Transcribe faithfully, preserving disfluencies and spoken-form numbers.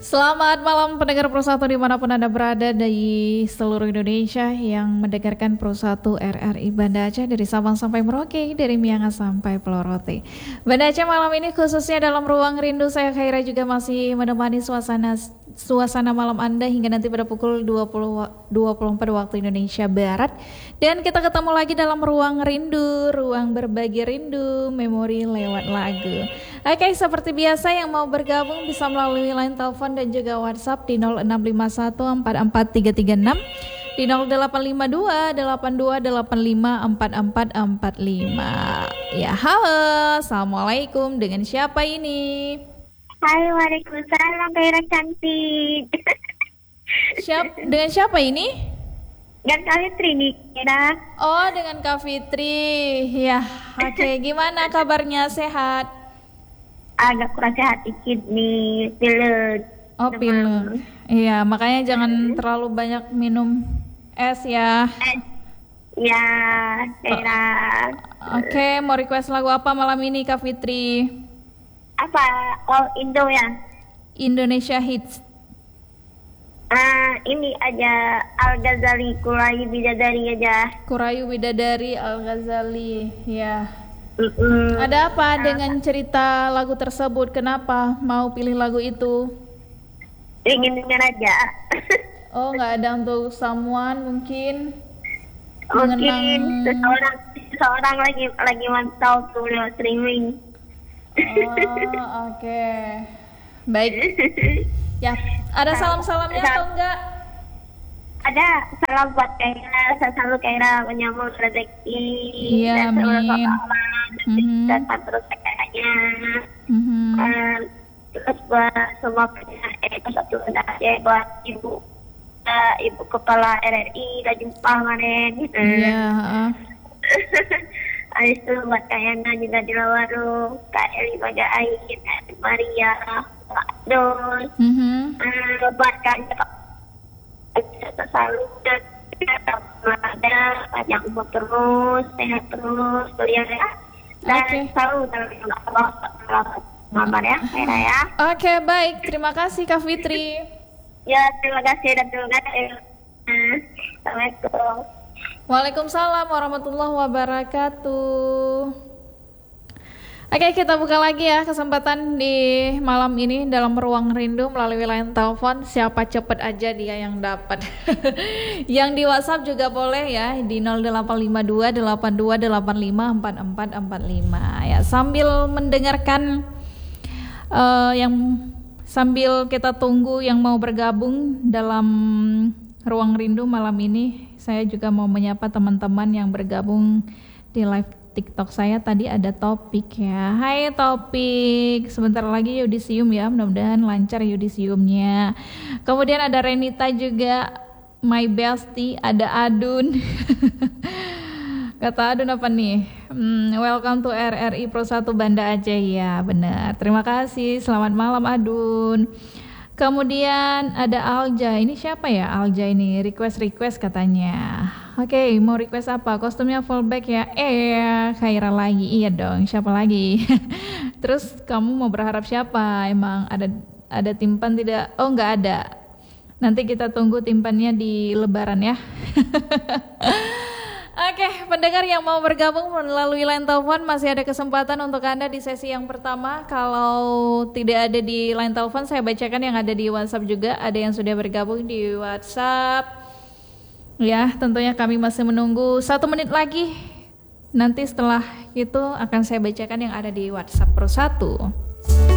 Selamat malam pendengar Pro satu dimanapun Anda berada di seluruh Indonesia yang mendengarkan Pro satu R R I Banda Aceh dari Sabang sampai Merauke, dari Miangas sampai Pelorote. Banda Aceh malam ini khususnya dalam ruang rindu saya Khaira juga masih menemani suasana suasana malam Anda hingga nanti pada pukul dua puluh, dua puluh empat waktu Indonesia Barat. Dan kita ketemu lagi dalam ruang rindu, ruang berbagi rindu, memori lewat lagu. Oke, seperti biasa yang mau bergabung bisa melalui line telepon dan juga WhatsApp di nol enam lima satu empat empat tiga tiga enam, di nol delapan lima dua delapan dua delapan lima empat empat empat lima. Ya, halo, assalamualaikum, dengan siapa ini? Hai, waalaikumsalam, Khaira cantik. Siap, dengan siapa ini? Dan kali Trini, Khaira. Oh, dengan Kak Fitri. Ya, oke. Okay. Gimana kabarnya? Sehat? Agak kurang sehat dikit nih, pilek. Oh, pilek. Iya, makanya jangan hmm. terlalu banyak minum es ya. Es. Ya, Khaira. Oh. Oke, okay. Mau request lagu apa malam ini, Kak Fitri? Apa? All Indo ya? Indonesia Hits. Uh, ini aja Al-Ghazali, Kurayu Bidadari aja. Kurayu Bidadari Al-Ghazali, ya. Mm-mm. Ada apa dengan cerita lagu tersebut? Kenapa mau pilih lagu itu? Ingin dengar aja. Oh, nggak ada untuk someone mungkin? Mungkin Mengenang... seseorang seseorang lagi lagi mantau tuh lewat streaming. Oh, oke. Okay. Baik. Ya, ada salam-salamnya atau enggak? Ada, salam buat Khaira, selalu Khaira menyambut rezeki. Iya, dan amin. Mm-hmm. Dan terus kayaknya. Mm-hmm. Uh, terus buat semua pendengar R R I satu aja, buat ibu uh, ibu kepala R R I udah jumpa kemarin. Iya. Uh. Habis itu buat Kak Yana juga di Lawaru, Kak Eli Bagai, Kak Maria, Kak Don, mm-hmm. uh, buat Kak Jaka selalu dan ada panjang umur terus, sehat terus, kuliah ya, dan okay. selalu dalam Allah ya, Khaira ya. Oke, okay, baik, terima kasih Kak Fitri. Ya, terima kasih dan terima kasih. Assalamualaikum. Waalaikumsalam warahmatullahi wabarakatuh. Oke, kita buka lagi ya kesempatan di malam ini dalam ruang rindu melalui line telepon. Siapa cepet aja dia yang dapat. Yang di WhatsApp juga boleh ya di nol delapan lima dua delapan dua delapan lima empat empat empat lima ya, sambil mendengarkan uh, yang sambil kita tunggu yang mau bergabung dalam ruang rindu malam ini. Saya juga mau menyapa teman-teman yang bergabung di live TikTok saya. Tadi ada Topik ya. Hai Topik, sebentar lagi yudisium ya, mudah-mudahan lancar yudisiumnya. Kemudian ada Renita juga, my bestie, ada Adun. Kata Adun apa nih? Hmm, welcome to R R I Pro satu Banda Aceh ya, benar. Terima kasih, selamat malam Adun. Kemudian ada Alja, ini siapa ya Alja ini? Request-request katanya. Oke, okay, mau request apa? Kostumnya fullback ya? Eh, Khaira lagi, iya dong, siapa lagi? Terus kamu mau berharap siapa? Emang ada ada timpan tidak? Oh, nggak ada. Nanti kita tunggu timpannya di Lebaran ya. Oke, okay, pendengar yang mau bergabung melalui line telepon masih ada kesempatan untuk Anda di sesi yang pertama. Kalau tidak ada di line telepon, saya bacakan yang ada di WhatsApp juga. Ada yang sudah bergabung di WhatsApp. Ya, tentunya kami masih menunggu satu menit lagi. Nanti setelah itu akan saya bacakan yang ada di WhatsApp Pro satu.